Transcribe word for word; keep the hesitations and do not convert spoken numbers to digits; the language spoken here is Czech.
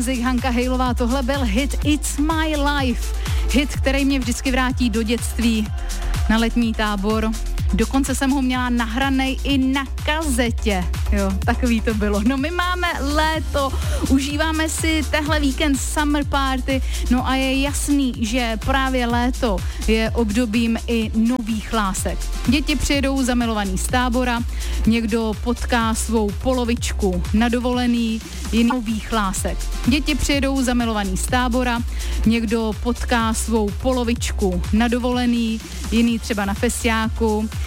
Hanka Hejlová, tohle byl hit It's My Life. Hit, který mě vždycky vrátí do dětství, na letní tábor. Dokonce jsem ho měla nahranej i na kazetě. Jo, takový to bylo. No my máme léto, užíváme si tehle víkend summer party, no a je jasný, že právě léto je obdobím i nových lásek. Děti přijedou zamilovaný z tábora, někdo potká svou polovičku na dovolený, jiný nových lásek. Děti přijedou zamilovaný z tábora, někdo potká svou polovičku na dovolený, jiný třeba na festiáku.